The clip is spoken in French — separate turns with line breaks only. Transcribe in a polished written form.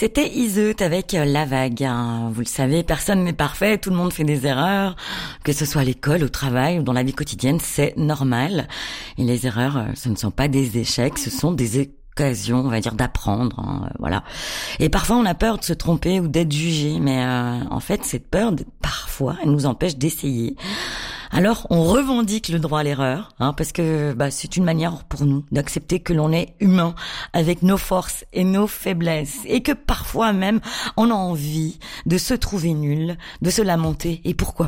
C'était Iseut avec La Vague. Vous le savez, personne n'est parfait, tout le monde fait des erreurs, que ce soit à l'école, au travail ou dans la vie quotidienne, c'est normal. Et les erreurs, ce ne sont pas des échecs, ce sont des occasions, on va dire, d'apprendre, voilà. Et parfois, on a peur de se tromper ou d'être jugé, mais en fait, cette peur, parfois, elle nous empêche d'essayer. Alors, on revendique le droit à l'erreur, parce que c'est une manière pour nous d'accepter que l'on est humain, avec nos forces et nos faiblesses, et que parfois même, on a envie de se trouver nul, de se lamenter, et pourquoi